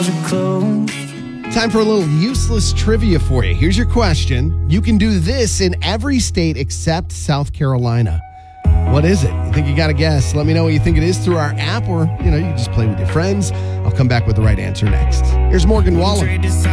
doors are closed. Time for a little useless trivia for you. Here's your question. You can do this in every state except South Carolina. What is it? You think you got to guess? Let me know what you think it is through our app, or, you can just play with your friends. I'll come back with the right answer next. Here's Morgan Wallen.